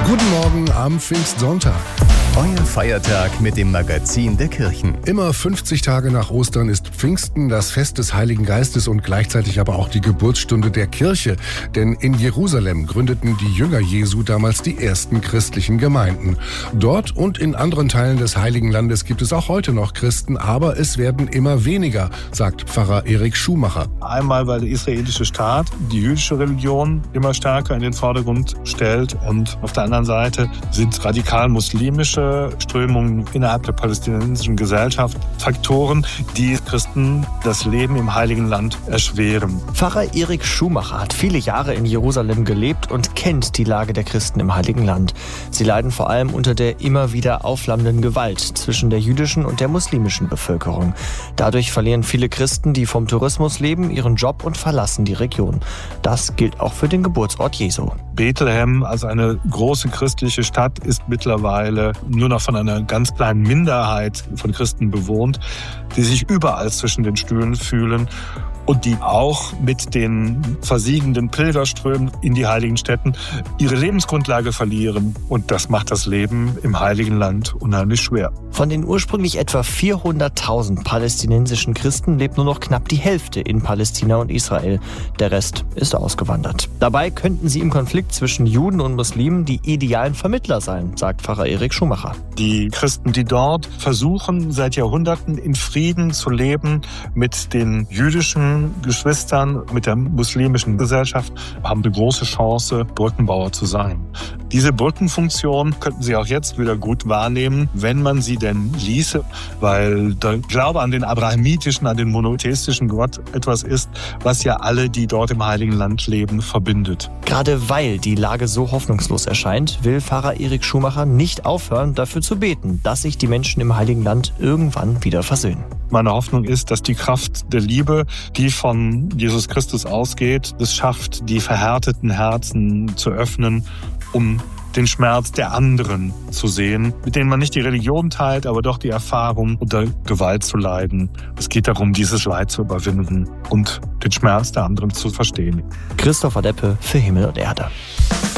Guten Morgen am Pfingstsonntag. Euer Feiertag mit dem Magazin der Kirchen. Immer 50 Tage nach Ostern ist Pfingsten das Fest des Heiligen Geistes und gleichzeitig aber auch die Geburtsstunde der Kirche. Denn in Jerusalem gründeten die Jünger Jesu damals die ersten christlichen Gemeinden. Dort und in anderen Teilen des Heiligen Landes gibt es auch heute noch Christen, aber es werden immer weniger, sagt Pfarrer Erik Schumacher. Einmal, weil der israelische Staat die jüdische Religion immer stärker in den Vordergrund stellt und auf der anderen Seite sind radikal muslimische Strömungen innerhalb der palästinensischen Gesellschaft Faktoren, die Christen das Leben im Heiligen Land erschweren. Pfarrer Erik Schumacher hat viele Jahre in Jerusalem gelebt und kennt die Lage der Christen im Heiligen Land. Sie leiden vor allem unter der immer wieder aufflammenden Gewalt zwischen der jüdischen und der muslimischen Bevölkerung. Dadurch verlieren viele Christen, die vom Tourismus leben, ihren Job und verlassen die Region. Das gilt auch für den Geburtsort Jesu. Bethlehem als eine große christliche Stadt ist mittlerweile nur noch von einer ganz kleinen Minderheit von Christen bewohnt, die sich überall zwischen den Stühlen fühlen und die auch mit den versiegenden Pilgerströmen in die heiligen Städten ihre Lebensgrundlage verlieren. Und das macht das Leben im Heiligen Land unheimlich schwer. Von den ursprünglich etwa 400.000 palästinensischen Christen lebt nur noch knapp die Hälfte in Palästina und Israel. Der Rest ist ausgewandert. Dabei könnten sie im Konflikt zwischen Juden und Muslimen die idealen Vermittler sein, sagt Pfarrer Erik Schumacher. Die Christen, die dort versuchen, seit Jahrhunderten in Frieden zu leben mit den jüdischen Geschwistern, mit der muslimischen Gesellschaft, haben eine große Chance, Brückenbauer zu sein. Diese Brückenfunktion könnten sie auch jetzt wieder gut wahrnehmen, wenn man sie denn ließe, weil der Glaube an den abrahamitischen, an den monotheistischen Gott etwas ist, was ja alle, die dort im Heiligen Land leben, verbindet. Gerade weil die Lage so hoffnungslos erscheint, will Pfarrer Erik Schumacher nicht aufhören, dafür zu beten, dass sich die Menschen im Heiligen Land irgendwann wieder versöhnen. Meine Hoffnung ist, dass die Kraft der Liebe, die von Jesus Christus ausgeht, es schafft, die verhärteten Herzen zu öffnen, um den Schmerz der anderen zu sehen, mit denen man nicht die Religion teilt, aber doch die Erfahrung, unter Gewalt zu leiden. Es geht darum, dieses Leid zu überwinden und den Schmerz der anderen zu verstehen. Christopher Deppe für Himmel und Erde.